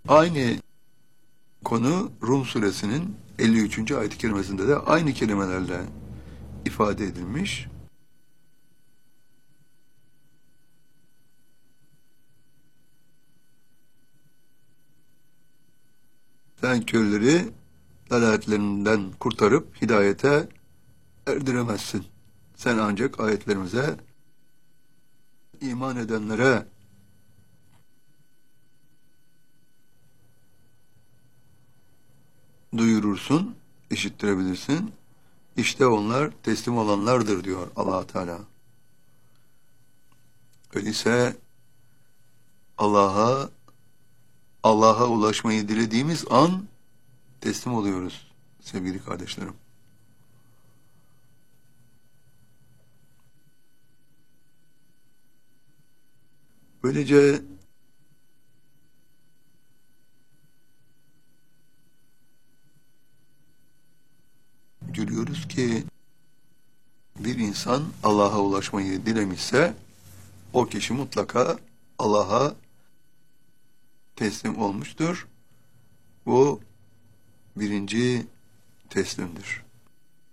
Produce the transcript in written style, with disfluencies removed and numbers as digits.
Aynı konu Rum suresinin 53. ayet-i kerimesinde de aynı kelimelerle ifade edilmiş. Sen körleri dalaletlerinden kurtarıp hidayete erdiremezsin. Sen ancak ayetlerimize iman edenlere duyurursun, işittirebilirsin. İşte onlar teslim olanlardır diyor Allah Teala. Öyleyse Allah'a ulaşmayı dilediğimiz an teslim oluyoruz sevgili kardeşlerim. Böylece görüyoruz ki bir insan Allah'a ulaşmayı dilemişse o kişi mutlaka Allah'a teslim olmuştur. Bu birinci teslimdir.